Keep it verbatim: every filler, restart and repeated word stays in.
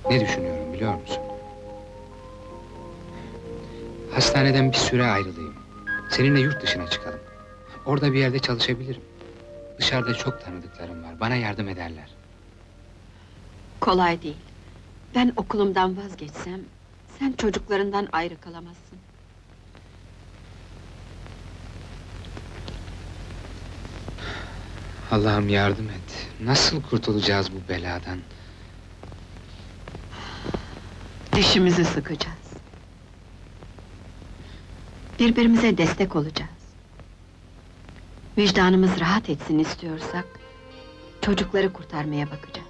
Ne düşünüyorum biliyor musun? Hastaneden bir süre ayrılayım. Seninle yurt dışına çıkalım. Orada bir yerde çalışabilirim. Dışarıda çok tanıdıklarım var, bana yardım ederler. Kolay değil. Ben okulumdan vazgeçsem, sen çocuklarından ayrı kalamazsın. Allah'ım yardım et. Nasıl kurtulacağız bu beladan? Dişimizi sıkacağız. Birbirimize destek olacağız. Vicdanımız rahat etsin istiyorsak, çocukları kurtarmaya bakacağız.